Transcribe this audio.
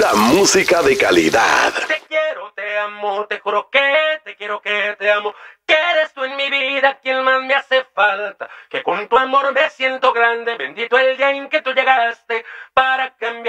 pura música de calidad. Te quiero, te amo, te juro que te amo. Que eres tú en mi vida quien más me hace falta. Que con tu amor me siento grande. Bendito el día en que tú llegaste para cambiar.